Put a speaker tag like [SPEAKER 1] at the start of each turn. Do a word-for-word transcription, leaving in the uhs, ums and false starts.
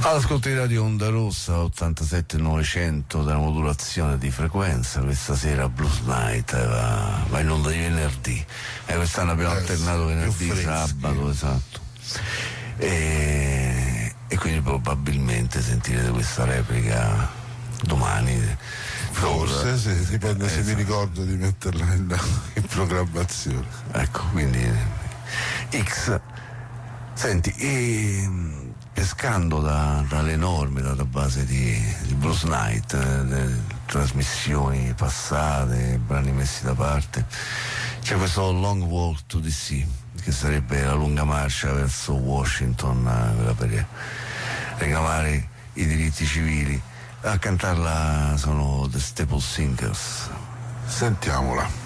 [SPEAKER 1] All'ascolto di Radio Onda Rossa ottantasette novecento della modulazione di frequenza. Questa sera Blues Night va, va in onda di venerdì, e quest'anno abbiamo eh, alternato venerdì, sabato, esatto, e, e quindi probabilmente sentirete questa replica domani.
[SPEAKER 2] Forse, se, dipende,
[SPEAKER 1] esatto.
[SPEAKER 2] Se mi ricordo di metterla in, in programmazione.
[SPEAKER 1] Ecco, quindi X. Senti, e pescando da, dalle enormi database di, di Blues Night, eh, trasmissioni passate, brani messi da parte, c'è questo Long Walk to D C, che sarebbe la lunga marcia verso Washington, eh, per reclamare i diritti civili. A cantarla sono The Staple Singers.
[SPEAKER 2] Sentiamola.